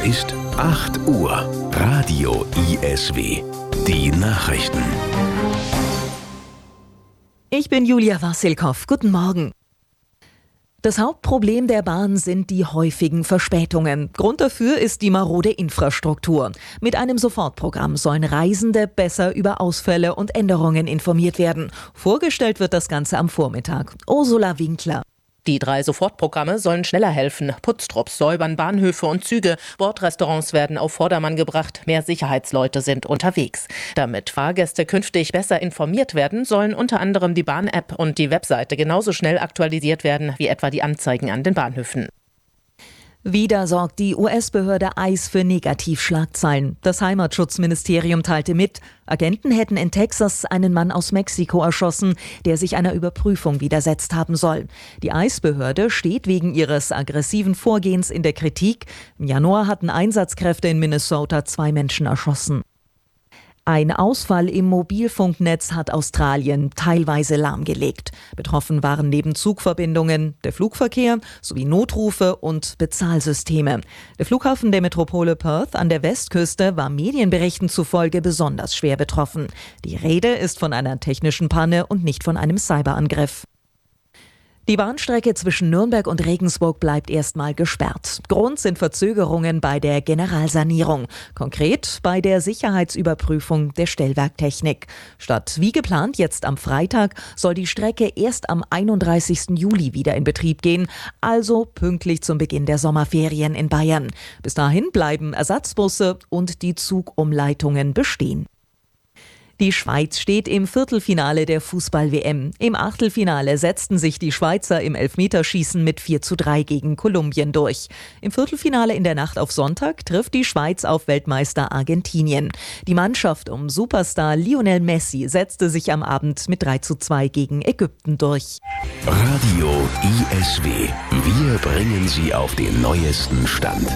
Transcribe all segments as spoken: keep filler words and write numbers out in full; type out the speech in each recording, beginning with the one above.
ist acht Uhr. Radio I S W. Die Nachrichten. Ich bin Julia Wassilkow. Guten Morgen. Das Hauptproblem der Bahn sind die häufigen Verspätungen. Grund dafür ist die marode Infrastruktur. Mit einem Sofortprogramm sollen Reisende besser über Ausfälle und Änderungen informiert werden. Vorgestellt wird das Ganze am Vormittag. Ursula Winkler. Die drei Sofortprogramme sollen schneller helfen. Putztrupps säubern Bahnhöfe und Züge. Bordrestaurants werden auf Vordermann gebracht. Mehr Sicherheitsleute sind unterwegs. Damit Fahrgäste künftig besser informiert werden, sollen unter anderem die Bahn-App und die Webseite genauso schnell aktualisiert werden wie etwa die Anzeigen an den Bahnhöfen. Wieder sorgt die U S-Behörde I C E für Negativschlagzeilen. Das Heimatschutzministerium teilte mit, Agenten hätten in Texas einen Mann aus Mexiko erschossen, der sich einer Überprüfung widersetzt haben soll. Die I C E-Behörde steht wegen ihres aggressiven Vorgehens in der Kritik. Im Januar hatten Einsatzkräfte in Minnesota zwei Menschen erschossen. Ein Ausfall im Mobilfunknetz hat Australien teilweise lahmgelegt. Betroffen waren neben Zugverbindungen der Flugverkehr sowie Notrufe und Bezahlsysteme. Der Flughafen der Metropole Perth an der Westküste war Medienberichten zufolge besonders schwer betroffen. Die Rede ist von einer technischen Panne und nicht von einem Cyberangriff. Die Bahnstrecke zwischen Nürnberg und Regensburg bleibt erstmal gesperrt. Grund sind Verzögerungen bei der Generalsanierung. Konkret bei der Sicherheitsüberprüfung der Stellwerktechnik. Statt wie geplant jetzt am Freitag soll die Strecke erst am einunddreißigsten Juli wieder in Betrieb gehen, also pünktlich zum Beginn der Sommerferien in Bayern. Bis dahin bleiben Ersatzbusse und die Zugumleitungen bestehen. Die Schweiz steht im Viertelfinale der Fußball-W M. Im Achtelfinale setzten sich die Schweizer im Elfmeterschießen mit vier zu drei gegen Kolumbien durch. Im Viertelfinale in der Nacht auf Sonntag trifft die Schweiz auf Weltmeister Argentinien. Die Mannschaft um Superstar Lionel Messi setzte sich am Abend mit drei zu zwei gegen Ägypten durch. Radio I S W. Wir bringen Sie auf den neuesten Stand.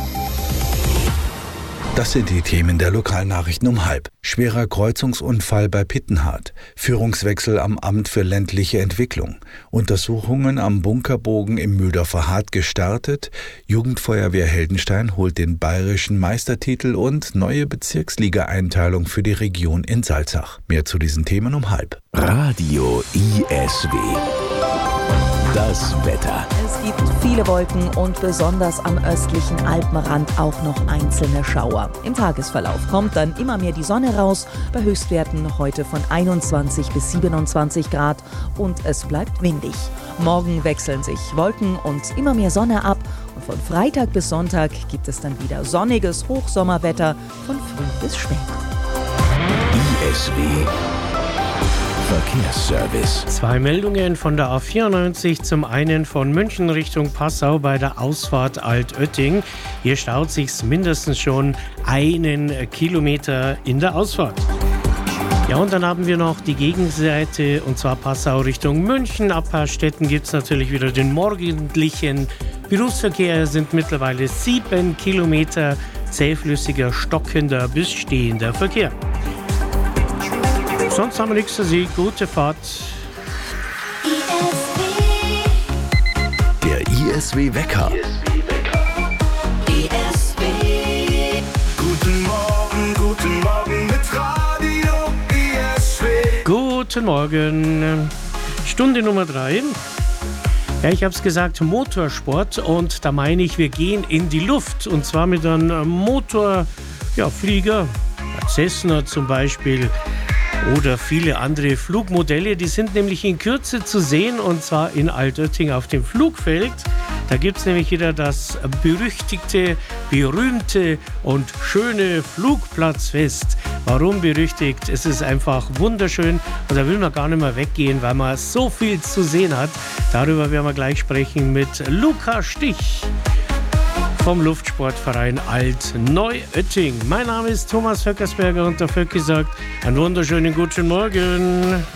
Das sind die Themen der Lokalnachrichten um halb. Schwerer Kreuzungsunfall bei Pittenhardt. Führungswechsel am Amt für ländliche Entwicklung. Untersuchungen am Bunkerbogen im Mühldorfer Hart gestartet. Jugendfeuerwehr Heldenstein holt den bayerischen Meistertitel und neue Bezirksliga-Einteilung für die Region in Salzach. Mehr zu diesen Themen um halb. Radio I S W. Das Wetter. Es gibt viele Wolken und besonders am östlichen Alpenrand auch noch einzelne Schauer. Im Tagesverlauf kommt dann immer mehr die Sonne raus, bei Höchstwerten heute von einundzwanzig bis siebenundzwanzig Grad und es bleibt windig. Morgen wechseln sich Wolken und immer mehr Sonne ab und von Freitag bis Sonntag gibt es dann wieder sonniges Hochsommerwetter von früh bis spät. I S W Verkehrsservice. Zwei Meldungen von der A vierundneunzig, zum einen von München Richtung Passau bei der Ausfahrt Altötting. Hier staut sich's mindestens schon einen Kilometer in der Ausfahrt. Ja, und dann haben wir noch die Gegenseite, und zwar Passau Richtung München. Ab Paarstetten gibt es natürlich wieder den morgendlichen Berufsverkehr. Es sind mittlerweile sieben Kilometer zähflüssiger, stockender bis stehender Verkehr. Sonst haben wir nichts für Sie. Gute Fahrt. Der I S W-Wecker. I S W. Guten Morgen, guten Morgen mit Radio I S W. Guten Morgen. Stunde Nummer drei. Ja, ich habe es gesagt, Motorsport. Und da meine ich, wir gehen in die Luft. Und zwar mit einem Motorflieger. Ja, Cessna zum Beispiel. Oder viele andere Flugmodelle, die sind nämlich in Kürze zu sehen, und zwar in Altötting auf dem Flugfeld. Da gibt es nämlich wieder das berüchtigte, berühmte und schöne Flugplatzfest. Warum berüchtigt? Es ist einfach wunderschön und da will man gar nicht mehr weggehen, weil man so viel zu sehen hat. Darüber werden wir gleich sprechen mit Luca Stich vom Luftsportverein Alt-Neuötting. Mein Name ist Thomas Vöckersberger und der Vöcki sagt einen wunderschönen guten Morgen.